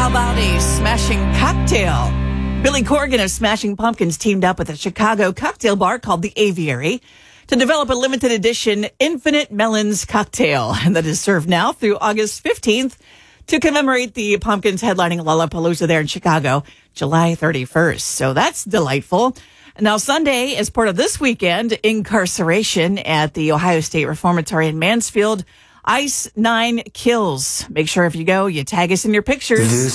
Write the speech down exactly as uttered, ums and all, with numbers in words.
How about a smashing cocktail? Billy Corgan of Smashing Pumpkins teamed up with a Chicago cocktail bar called the Aviary to develop a limited edition Infinite Melons cocktail, and that is served now through August fifteenth to commemorate the Pumpkins headlining Lollapalooza there in Chicago, July thirty-first. So that's delightful. Now, Sunday, as part of this weekend, incarceration at the Ohio State Reformatory in Mansfield, Ice Nine Kills. Make sure if you go, you tag us in your pictures.